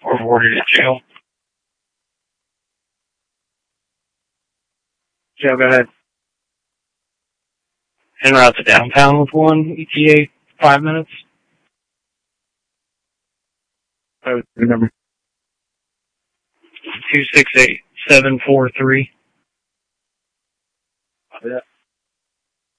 or forwarded to jail. Joe, go ahead. En route to downtown with 1, ETA 5 minutes. Number 268743. Yeah.